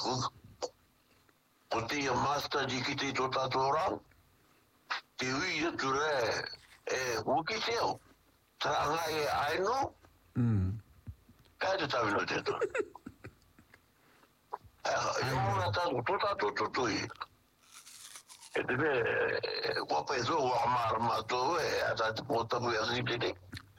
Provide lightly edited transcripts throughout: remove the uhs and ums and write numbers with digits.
o te ia master di ki te to tātou rang, te ui atu re, uki teo, tranga aino, kai te tawino te to. Ia tātou, to tātou tutui. E te me, kua pai zo, wa mara mātou a tātou pōtamu a sipete.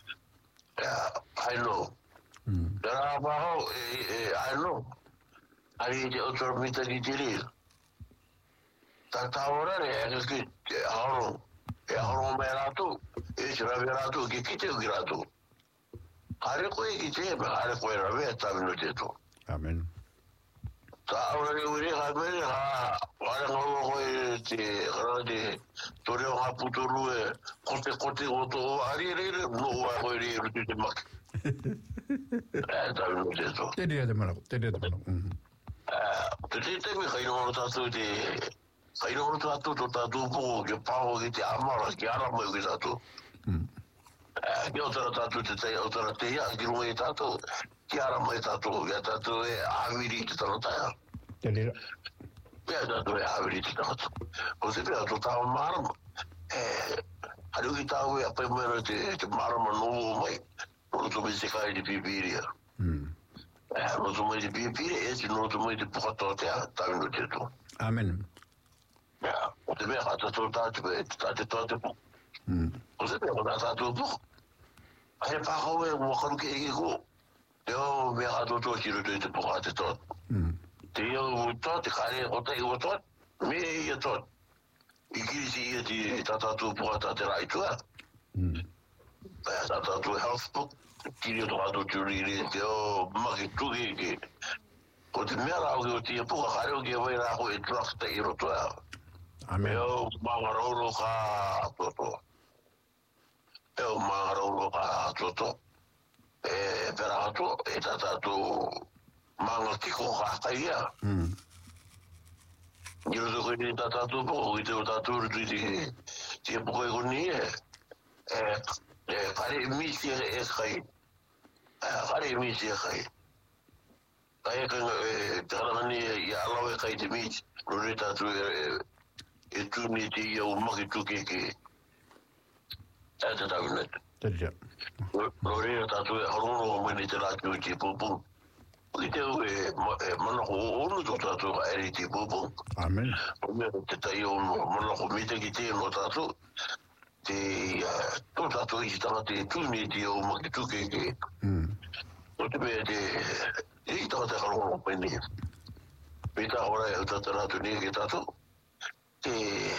Aino. Tera paho, aino. Ari te otora mita ki te rea. Tātāora re, e ahoro me rātou, e te rawe rātou, ki kite uki rātou. Hare koe ki te, hare koe rawe, tāwino te to. Amen. Tāora re ure, haimere, hare ngoro koe te, kara te, toreo ngā puturu kote o to, ari re, no ua koe re, rutu te maki. Tāwino te to. Te rea te manako. Te te me kainono tātou te, kainono tātou to tātou pō, ke pāho ki te amara, ki arama ki tātou. Ki otara tātou te tei, otara te ia, ki runga i tātou, ki arama i tātou, ki tātou e āwiri te tangataia. Te rea. Ki tātou e āwiri te tangataia. Ko te pēr, tō tāwa marama, haru ki tāu e apai mera te marama novo mai, nono tō me te kai te pipiria. No tu mai te pipire, e te no tu mai te pukato te a, tāwino te to. Amen. O te mea kata tō tātou e te tō te pu. O te mea kata tātou pu. Ahe pākau e wakaru ke eke ko. Te o mea kata tō tiro te te puka te tō. Te ia u tō, te kare o te iwa tō, me ia tō. I kirisi ia te tātou puka tā te raitua. Tātou health book. Kiri o tō kato tūriri te o maki tuki ke. Ko te mea rao ki o tia puka kare o ki a waira ko e trakta i roto ea. Amen. E o mangaroro ka toto. E o mangaroro ka toto. E pera ato, e tātātou mangatiko ka kaia. Ni roto koe ni tātātou puka, o i te o tātou rutu i te puka e koni e. Kare misi e kai. Kare misi e kai. Kai e tarangani i alau e kai te misi. Rore tātou e tūni te ia o maki tuke ke. E te tawinat. Te rea. Rore tātou e harono o mene te rāki o te pūpū. I te au e manako o onu tō tātou ka eri te pūpū. Amen. Te tai o manako mita ki te no tātou. Te tō tātou i tanga te tūni te o maki tuke ke. O te mea te i tanga te karongo pene. Peta ora e utata rātu ni ke tātou. Te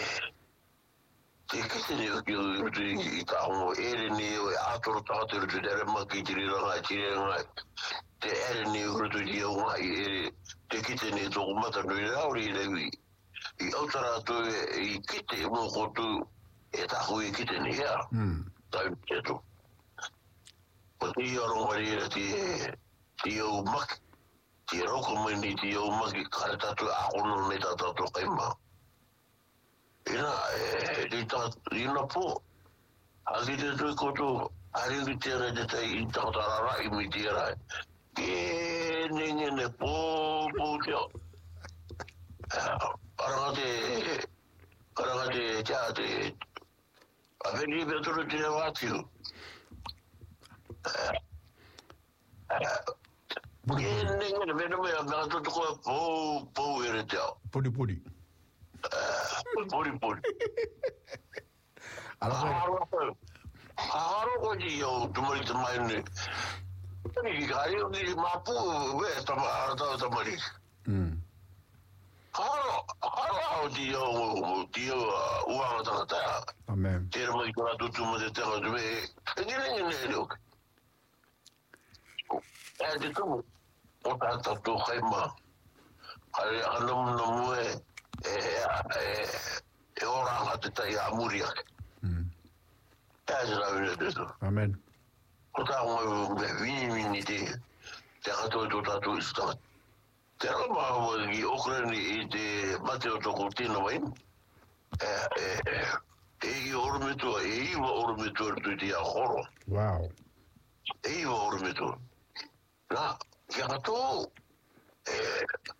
kite ni o ki o rutu i tāongo ere ni o e ātoro tātou rutu te ere maki tiriranga e tiriranga. Te ere ni o rutu i o ngai ere. Te kite ni tōku mata nui rauri i rewi. I auta rātu i kite mō kotu e tāku i kite ni hea. Tai teto. O te i arongari e te au maki. Te roko mai ni te au maki kare tatu ahono ne tātou kaima. Ina, ina po. Aki te tui koto, ari ki tēra te tei i tātarara i mi tēra. Ke nengene po teo. Karanga te Aveni Petro te wātiu. Nengene mena mea mea toto koe pou ere teo. Puri. Puri. Aharo ko di yo tumari tamai ne. Ni gari ni mapu we tamari. Aharo di yo uang tata. Amen. Tira mai kora tutu mo te tera me. Ngene lok. Te tu o tata to khaima. Ari anam no e ora ha te tai amuria. Amen. O tā ngā vini te kato tō tātou i stāt. Te rama i Okraini i te mate o tōko tēnā mai. E i orometua, e iwa orometua tu te a horo. Wow. E iwa orometua. Nā, kia kato,